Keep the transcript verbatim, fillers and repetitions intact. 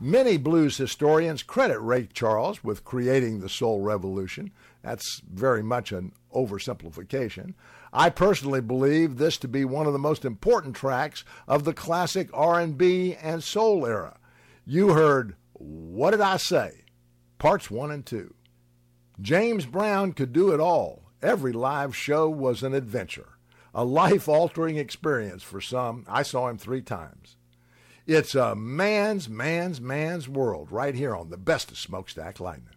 Many blues historians credit Ray Charles with creating the soul revolution. That's very much an oversimplification. I personally believe this to be one of the most important tracks of the classic R and B and soul era. You heard What Did I Say? Parts one and two. James Brown could do it all. Every live show was an adventure, a life-altering experience for some. I saw him three times. It's a man's, man's, man's world right here on the best of Smokestack Lightning.